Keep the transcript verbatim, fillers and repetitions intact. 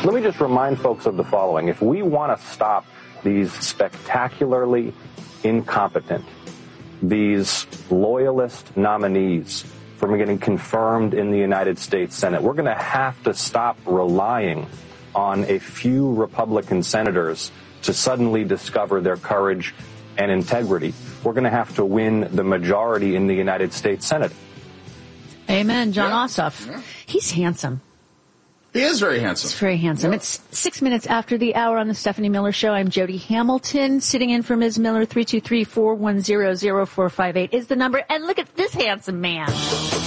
Let me just remind folks of the following. If we want to stop these spectacularly incompetent, these loyalist nominees from getting confirmed in the United States Senate, we're going to have to stop relying on a few Republican senators to suddenly discover their courage and integrity. We're going to have to win the majority in the United States Senate. Amen. John yeah. Ossoff. Yeah. He's handsome. He is very handsome. He's very handsome. Yeah. It's six minutes after the hour on the Stephanie Miller Show. I'm Jody Hamilton, sitting in for Miz Miller. three two three, four one zero, zero four five eight is the number. And look at this handsome man.